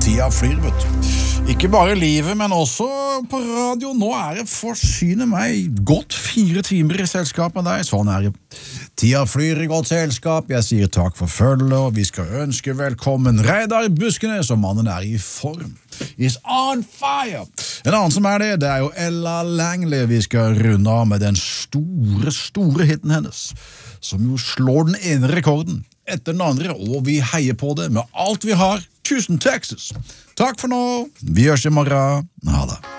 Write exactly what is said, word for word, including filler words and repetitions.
Tida flyr, vet du. Ikke bare livet, men også på radio. Nå er det forsyne meg godt fire timer i selskap med deg. Sånn er det. Tida flyr i godt selskap. Jeg sier takk for følge, og vi skal ønske velkommen Reidar Buskenes, og mannen er i form. Is on fire! En annen som er det, det er jo Ella Langley. Vi skal runde av med den store, store hitten hennes, som jo slår den ene rekorden etter den andre, og vi heier på det med alt vi har. Tusen Texas. Takk for nå. Vi høres i morgen. Ha det.